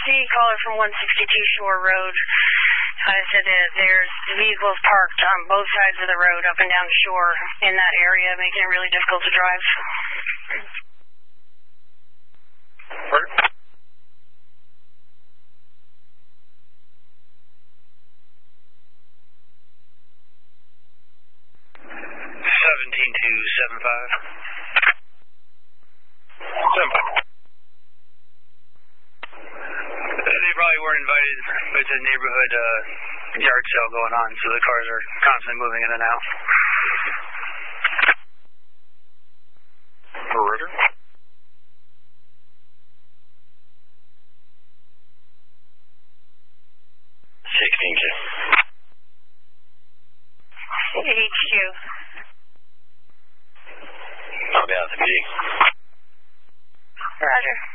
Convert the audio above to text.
caller from 162 Shore Road. I said that there's vehicles parked on both sides of the road up and down the shore in that area, making it really difficult to drive. Word. 17275. They probably weren't invited, but it's a neighborhood yard sale going on, so the cars are constantly moving in and out. Rotor. 16Q. HQ. I'll be out to PD. Roger.